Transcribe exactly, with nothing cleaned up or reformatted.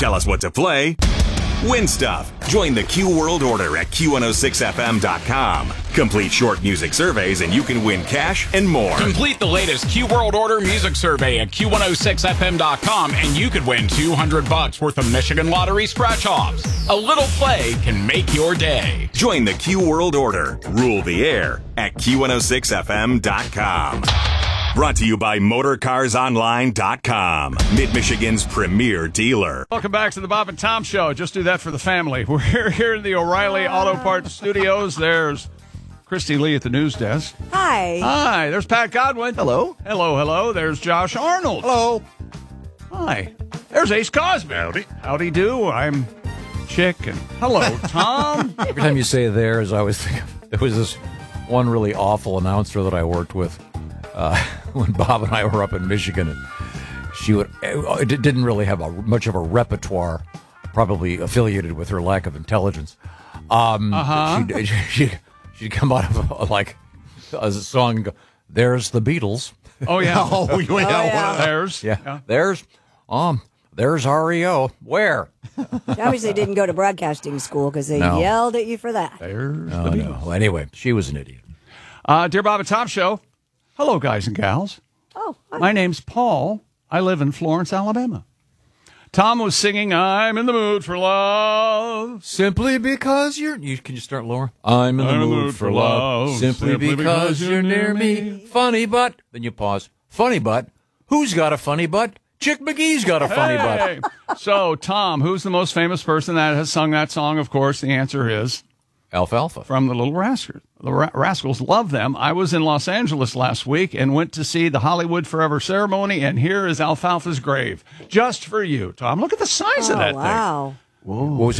Tell us what to play. Win stuff. Join the Q World Order at Q one oh six F M dot com. Complete short music surveys and you can win cash and more. Complete the latest Q World Order music survey at Q one oh six F M dot com and you could win two hundred bucks worth of Michigan Lottery scratch-offs. A little play can make your day. Join the Q World Order. Rule the air at Q one oh six F M dot com. Brought to you by Motor Cars Online dot com, Mid-Michigan's premier dealer. Welcome back to the Bob and Tom Show. Just do that for the family. We're here in the O'Reilly Auto Parts Studios. There's Christy Lee at the news desk. Hi. Hi. There's Pat Godwin. Hello. Hello, hello. There's Josh Arnold. Hello. Hi. There's Ace Cosby. Howdy. Howdy do. I'm Chick. And hello, Tom. Every time you say "there's," I always think of, there was this one really awful announcer that I worked with uh, when Bob and I were up in Michigan, and she would it didn't really have a, much of a repertoire, probably affiliated with her lack of intelligence. Um, uh-huh. She'd, she'd, she'd come out of a, like a song and go, "There's the Beatles." Oh yeah. Oh, you went Oh, out yeah. one of those. There's. Yeah. Yeah. There's um. There's R E O. Where? She obviously didn't go to broadcasting school because they No. yelled at you for that. There's Oh, the no. Beatles. Well, anyway, she was an idiot. Uh, Dear Bob and Tom Show. Hello, guys and gals. Oh, hi. My name's Paul. I live in Florence, Alabama. Tom was singing "I'm in the mood for love." Simply because you're... You, can you start lower? I'm in the, I'm in the mood, for love. Simply, because, you're near me. Funny butt. Then you pause. Funny butt. Who's got a funny butt? Chick McGee's got a funny butt. Hey. So, Tom, who's the most famous person that has sung that song? Of course, the answer is Alfalfa. from the Little Rascals. The Ra- Rascals love them. I was in Los Angeles last week and went to see the Hollywood Forever ceremony, and here is Alfalfa's grave. Just for you, Tom. Look at the size Oh, of that thing. wow. What was